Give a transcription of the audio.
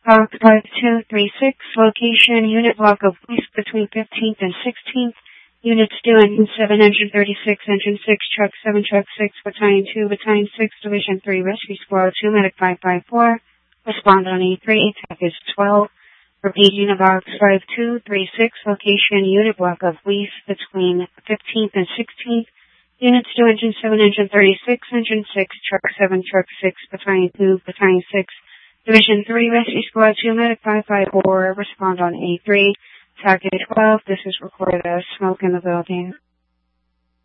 Box 5236, location, unit block of waste between 15th and 16th. Units 2, engine 7, engine 36, engine 6, truck 7, truck 6, battalion 2, battalion 6, division 3, rescue squad 2, medic 554. Respond on E3, package 12. Repeat, unit box 5236, location, unit block of waste between 15th and 16th. Units 2, engine 7, engine 36, engine 6, truck 7, truck 6, battalion 2, battalion 6, division 3, rescue squad 2, medic 554. Respond on A3, package 12. This is recorded as smoke in the building.